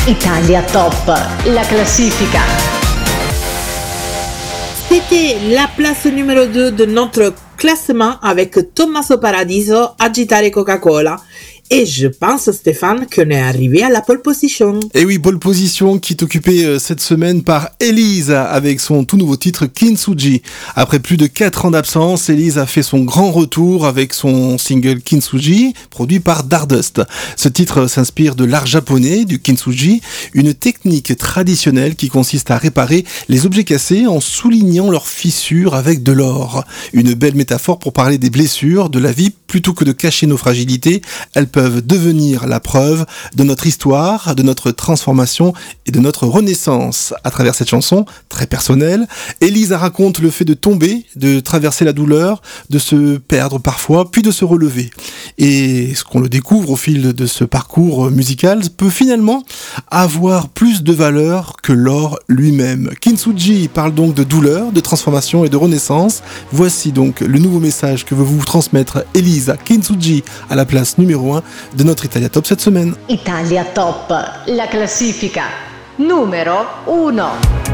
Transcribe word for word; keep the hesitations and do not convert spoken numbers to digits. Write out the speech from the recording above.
Italia Top, la classifica. C'était la place numéro deux de notre classement avec Tommaso Paradiso, Agitare Coca-Cola. Et je pense, Stéphane, qu'on est arrivé à la pole position. Et oui, pole position qui est occupée euh, cette semaine par Elise avec son tout nouveau titre Kintsugi. Après plus de quatre ans d'absence, Elise a fait son grand retour avec son single Kintsugi, produit par Dardust. Ce titre s'inspire de l'art japonais, du Kintsugi, une technique traditionnelle qui consiste à réparer les objets cassés en soulignant leurs fissures avec de l'or. Une belle métaphore pour parler des blessures, de la vie, plutôt que de cacher nos fragilités. Elles peuvent devenir la preuve de notre histoire, de notre transformation et de notre renaissance. À travers cette chanson, très personnelle, Elise raconte le fait de tomber, de traverser la douleur, de se perdre parfois, puis de se relever. Et ce qu'on le découvre au fil de ce parcours musical peut finalement avoir plus de valeur que l'or lui-même. Kintsugi parle donc de douleur, de transformation et de renaissance. Voici donc le nouveau message que veut vous transmettre Elisa Kintsugi à la place numéro un de notre Italia Top cette semaine. Italia Top, la classifica. Numero uno.